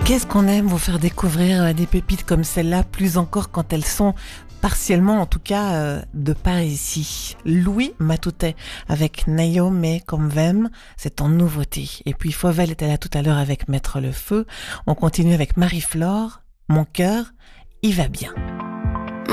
Qu'est-ce qu'on aime vous faire découvrir des pépites comme celle-là, plus encore quand elles sont partiellement, en tout cas, de par ici. Louis Matoutet avec Naïomé Komvem, c'est en nouveauté. Et puis Fauvel était là tout à l'heure avec Mettre le Feu. On continue avec Marie-Flore, Mon cœur, il va bien.